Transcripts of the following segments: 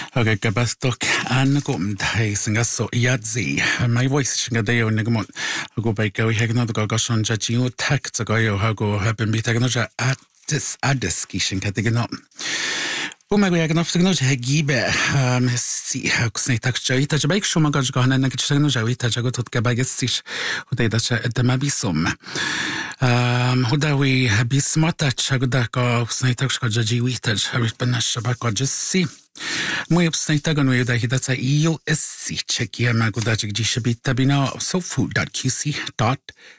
Okay, gabastok anagum dai singaso yadzi. My voice shingadeo nigamon. Ago by go hegno the gogoshon jajio tak zagoyo hago have been bitagnoja at this adiski shinkatiganum. Bumago agnostigno hegibe si hakusnitak jaita jabek shumagaj gana nagchano jawita jagotot gabagesish udeda damabisom. Hudawi bismata chagdaka snitak jajiwita jaritbana shabaka jesi. Mój obstajtagon ujuda hidaca EOSC Czechia magodajik dzisibita bina sofood.qc.ca.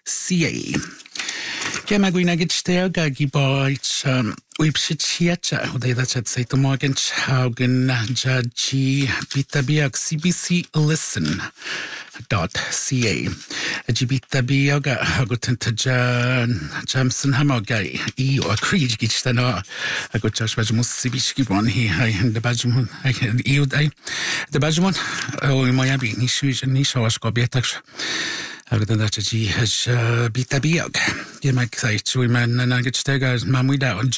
Kiemagujna gitsteoga gibajc uipshichiacha udahidacha tsaitomorgan chaugen jaji bitabiak CBC Listen.ca. Jibitabiaga hagotent Jamson Hamogai or Creed Gitstana. I got Josh Bajmus Sibishki one here in the Bajmun. I can you day. The Bajmun, oh, in Miami, Nishish and Nishawash Gobietash. I got that G has Bitabiag. You might say to women and I get steggers Mamuida on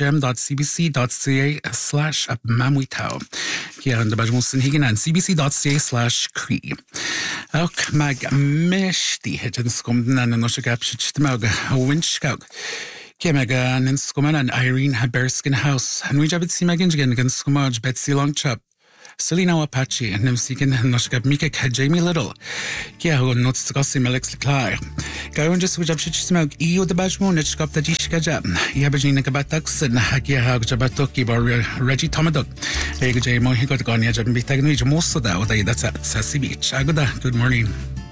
gem.cbc.ca/Mamuitao. Here on the Bajmus and Higgin and cbc.ca/Cree. Och mag meshti hetjen skomden and no shagapshitmag winchkog. Kemaga and skoman and Irene Haberskin House. And we jabit simagin against skomaj Betsy Longchop. Selena Apache and Nemsikin Noshkab Mika Jamie Little. Kiaho notes to gossip Alex Leclerc. Go and just which up should smoke EU the Bajmoon at Skop the Jishkaja. Yabajina Kabatax and Hakia Jabatoki or Reggie Tomadok. Ego J. Mohigot Gonia Jabitag most of that, that's at Sassy Beach. Agoda, good morning.